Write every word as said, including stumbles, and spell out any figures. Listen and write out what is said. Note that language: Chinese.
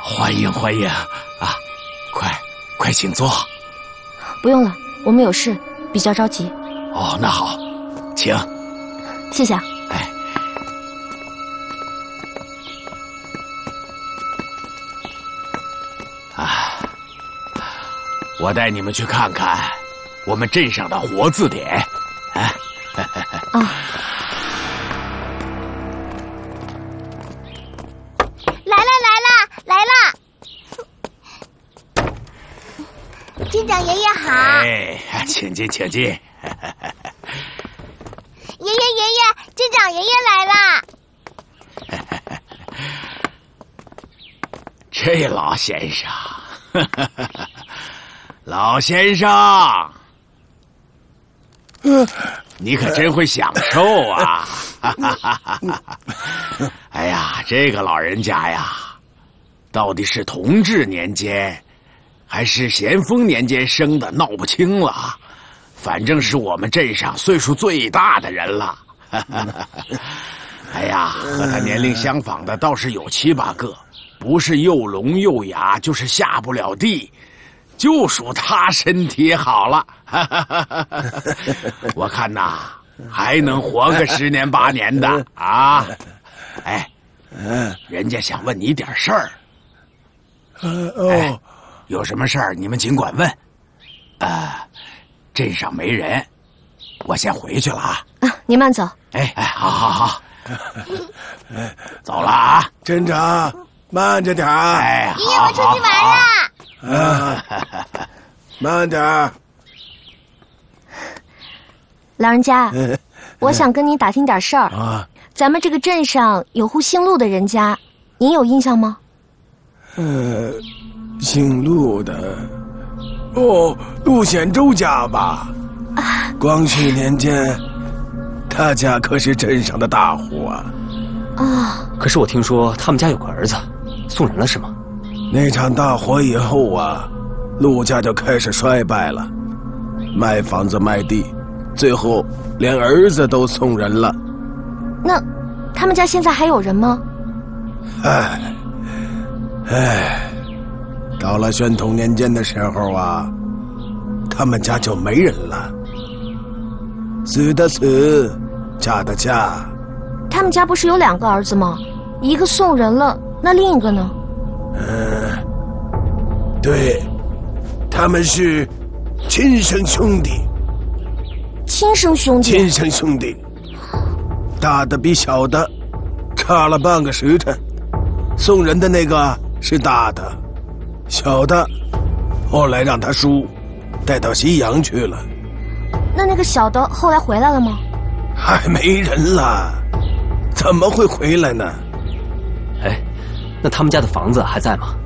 欢迎欢迎啊！快快请坐。 不用了，我们有事，比较着急。 哦，那好，请。 谢谢啊。 哎，啊，我带你们去看看我们镇上的活字典。啊， 啊。 镇长爷爷好！ 哎，请进，请进。爷爷爷爷，镇长爷爷来了。 这老先生，老先生，你可真会享受啊！哎呀，这个老人家呀，到底是同治年间还是咸丰年间生的，闹不清了。反正是我们镇上岁数最大的人了。哎呀，和他年龄相仿的倒是有七八个，不是又聋又哑，就是下不了地，就属他身体好了。我看呐，还能活个十年八年的啊！哎，人家想问你点事儿。哎，有什么事儿你们尽管问。呃，镇上没人，我先回去了啊。 啊，你慢走。 哎哎，好好好，走了啊。 镇长，慢着点。 哎， 爷爷，我出去玩了。 啊，慢点。 老人家，我想跟你打听点事儿。 啊， 咱们这个镇上有户姓陆的人家，您有印象吗？ 呃，姓陆的，哦，陆显周家吧？ 啊， 光绪年间，他家可是镇上的大户啊。 啊， 可是我听说他们家有个儿子，送人了是吗？ 那场大火以后啊，陆家就开始衰败了，卖房子卖地，最后连儿子都送人了。 那他们家现在还有人吗？ 唉，唉，到了宣统年间的时候啊，他们家就没人了。死的死，嫁的嫁。 他们家不是有两个儿子吗？一个送人了，那另一个呢？ 嗯，对，他们是亲生兄弟。 亲生兄弟？ 亲生兄弟，大的比小的差了半个时辰。送人的那个是大的，小的后来让他叔带到西洋去了。 那那个小的后来回来了吗？ 还没人了，怎么会回来呢？ 哎，那他们家的房子还在吗？